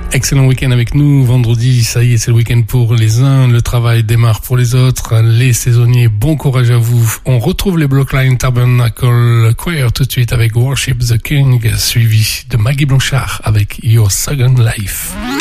Excellent week-end avec nous. Vendredi, ça y est, c'est le week-end pour les uns. Le travail démarre pour les autres. Les saisonniers, bon courage à vous. On retrouve les Brookline Tabernacle Choir tout de suite avec Worship the King, suivi de Maggie Blanchard avec Your Second Life.